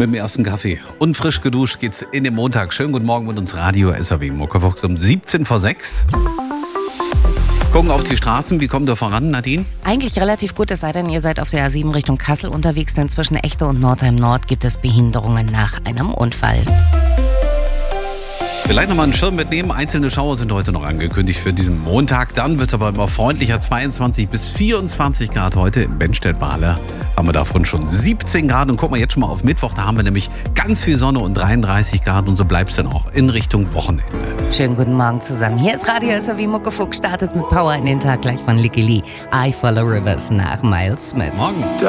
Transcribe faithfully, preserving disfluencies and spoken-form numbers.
Mit dem ersten Kaffee und frisch geduscht geht's in den Montag. Schönen guten Morgen mit uns Radio S R W Muckefuchs um siebzehn vor sechs. Gucken auf die Straßen, wie kommt ihr voran, Nadine? Eigentlich relativ gut, es sei denn, ihr seid auf der A sieben Richtung Kassel unterwegs, denn zwischen Echte und Nordheim Nord gibt es Behinderungen nach einem Unfall. Vielleicht nochmal einen Schirm mitnehmen. Einzelne Schauer sind heute noch angekündigt für diesen Montag. Dann wird es aber immer freundlicher. zweiundzwanzig bis vierundzwanzig Grad heute. In Bennstedt-Bahle haben wir davon schon siebzehn Grad. Und gucken wir jetzt schon mal auf Mittwoch. Da haben wir nämlich ganz viel Sonne und dreiunddreißig Grad. Und so bleibt es dann auch in Richtung Wochenende. Schönen guten Morgen zusammen. Hier ist Radio S R W Muckefuchs. Startet mit Power in den Tag gleich von Licky Lee. I Follow Rivers nach Miles Smith. Morgen.